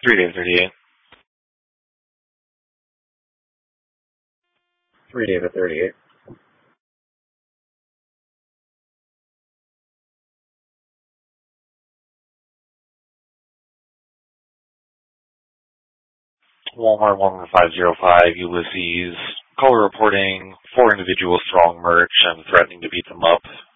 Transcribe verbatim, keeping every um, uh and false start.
Three Dave thirty-eight. Three David thirty-eight. Walmart one one five zero five, Ulysses. Caller reporting four individuals strong merch and threatening to beat them up.